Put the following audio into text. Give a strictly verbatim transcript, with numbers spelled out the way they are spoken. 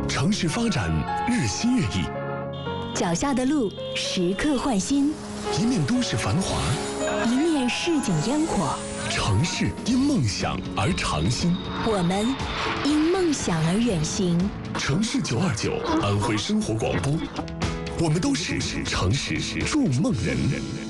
城市发展日新月异， 脚下的路时刻换新， 一面都市繁华， 一面市井烟火。 城市因梦想而长新， 我们因梦想而远行。 城市九二九，安徽生活广播，我们都是城市筑梦人。